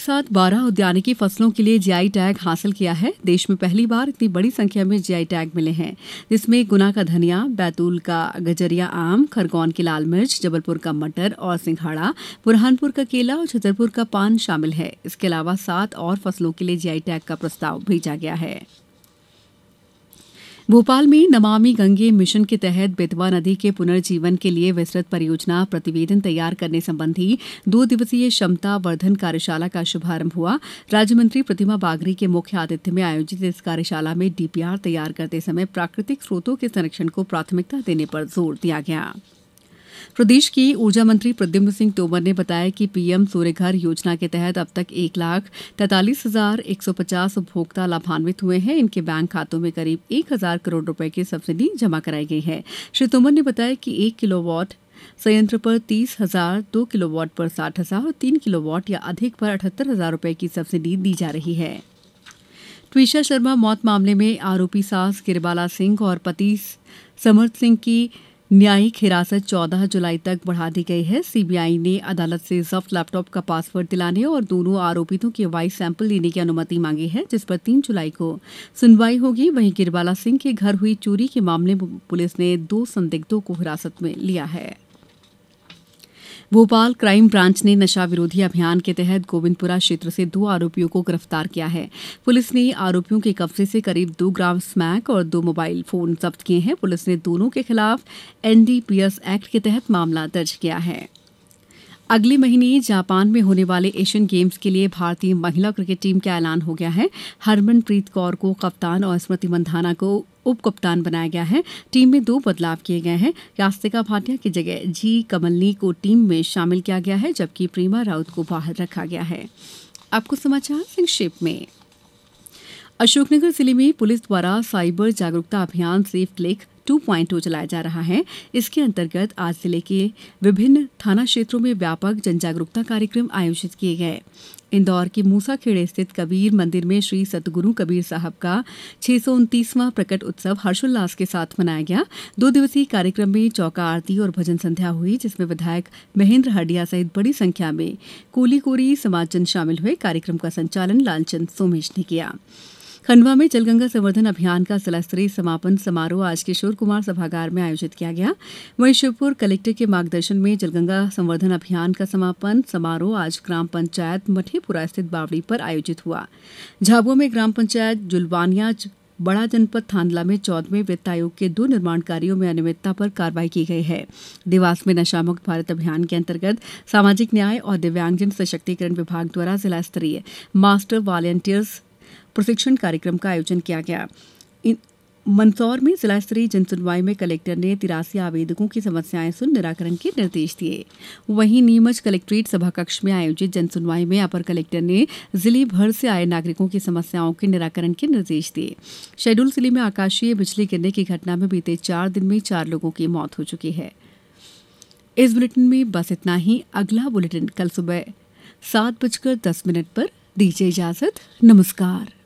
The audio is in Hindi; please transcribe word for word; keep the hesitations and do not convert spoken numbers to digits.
साथ बारह उद्यानिकी फसलों के लिए जीआई टैग हासिल किया है। देश में पहली बार इतनी बड़ी संख्या में जीआई टैग मिले हैं, जिसमें गुना का धनिया, बैतूल का गजरिया आम, खरगोन की लाल मिर्च, जबलपुर का मटर और सिंघाड़ा, बुरहानपुर का केला और छतरपुर का पान शामिल है। इसके अलावा सात और फसलों के लिए जीआई टैग का प्रस्ताव भेजा गया है। भोपाल में नमामि गंगे मिशन के तहत बेतवा नदी के पुनर्जीवन के लिए विस्तृत परियोजना प्रतिवेदन तैयार करने संबंधी दो दिवसीय क्षमता वर्धन कार्यशाला का शुभारंभ हुआ। राज्य मंत्री प्रतिमा बागरी के मुख्य आतिथ्य में आयोजित इस कार्यशाला में डीपीआर तैयार करते समय प्राकृतिक स्रोतों के संरक्षण को प्राथमिकता देने पर जोर दिया गया। प्रदेश की ऊर्जा मंत्री प्रद्युम्न सिंह तोमर ने बताया कि पीएम सूर्यघर योजना के तहत अब तक एक लाख तैंतालीस हजार एक सौ पचास उपभोक्ता लाभान्वित हुए हैं। इनके बैंक खातों में करीब एक हजार करोड़ रुपए की सब्सिडी जमा कराई गई है। श्री तोमर ने बताया कि एक किलोवाट संयंत्र पर तीस हजार, दो किलोवाट पर साठ हजार और तीन किलोवाट या अधिक पर अठहत्तर हजार रुपए की सब्सिडी दी जा रही है। ट्वीशा शर्मा मौत मामले में आरोपी सास गिरबाला सिंह और पति समर्थ सिंह की न्यायिक हिरासत चौदह जुलाई तक बढ़ा दी गई है। सीबीआई ने अदालत से जब्त लैपटॉप का पासवर्ड दिलाने और दोनों आरोपितों के वॉइस सैंपल लेने की अनुमति मांगी है, जिस पर तीन जुलाई को सुनवाई होगी। वहीं गिरबाला सिंह के घर हुई चोरी के मामले में पुलिस ने दो संदिग्धों को हिरासत में लिया है। भोपाल क्राइम ब्रांच ने नशा विरोधी अभियान के तहत गोविंदपुरा क्षेत्र से दो आरोपियों को गिरफ्तार किया है। पुलिस ने आरोपियों के कब्जे से करीब दो ग्राम स्मैक और दो मोबाइल फोन जब्त किए हैं। पुलिस ने दोनों के खिलाफ एनडीपीएस एक्ट के तहत मामला दर्ज किया है। अगले महीने जापान में होने वाले एशियन गेम्स के लिए भारतीय महिला क्रिकेट टीम का ऐलान हो गया है। हरमनप्रीत कौर को कप्तान और स्मृति मंधाना को उप कप्तान बनाया गया है। टीम में दो बदलाव किए गए हैं। यास्तिका भाटिया की जगह जी कमलनी को टीम में शामिल किया गया है, जबकि प्रेमा राउत को बाहर रखा गया है। आपको समाचार संक्षेप में। अशोकनगर जिले में पुलिस द्वारा साइबर जागरूकता अभियान सेफ क्लिक टू पॉइंट ओ चलाया जा रहा है। इसके अंतर्गत आज जिले के विभिन्न थाना क्षेत्रों में व्यापक जनजागरूकता कार्यक्रम आयोजित किए गए। इंदौर के मूसाखेड़े स्थित कबीर मंदिर में श्री सतगुरु कबीर साहब का छह सौ उनतीसवां प्रकट उत्सव हर्षोल्लास के साथ मनाया गया। दो दिवसीय कार्यक्रम में चौका आरती और भजन संध्या हुई, जिसमें विधायक महेंद्र हडिया सहित बड़ी संख्या में कोली कोरी समाजजन शामिल हुए। कार्यक्रम का संचालन लालचंद सोमेश ने किया। खंडवा में जलगंगा संवर्धन अभियान का जिला स्तरीय समापन समारोह आज किशोर कुमार सभागार में आयोजित किया गया। वहीं श्योपुर कलेक्टर के मार्गदर्शन में जलगंगा संवर्धन अभियान का समापन समारोह आज ग्राम पंचायत मठेपुरा स्थित बावड़ी पर आयोजित हुआ। झाबुआ में ग्राम पंचायत जुलवानिया बड़ा जनपद थांदला में चौदहवें वित्त आयोग के दो निर्माण कार्यों में अनियमितता पर कार्रवाई की गई है। देवास में नशा मुक्त भारत अभियान के अंतर्गत सामाजिक न्याय और दिव्यांगजन सशक्तिकरण विभाग द्वारा जिला स्तरीय मास्टर वॉलंटियर्स प्रशिक्षण कार्यक्रम का आयोजन किया गया। मंदसौर में जिला स्तरीय जनसुनवाई में कलेक्टर ने तिरासी आवेदकों की समस्याएं सुन निराकरण के निर्देश दिए। वहीं नीमच कलेक्ट्रेट सभाकक्ष में आयोजित जनसुनवाई में अपर कलेक्टर ने जिले भर से आए नागरिकों की समस्याओं के निराकरण के निर्देश दिए। शहडोल जिले में आकाशीय बिजली गिरने की घटना में बीते चार दिन में चार लोगों की मौत हो चुकी है। इस बुलेटिन में बस इतना ही। अगला बुलेटिन कल सुबह सात बजकर दस मिनट पर। दीजिए इजाजत। नमस्कार।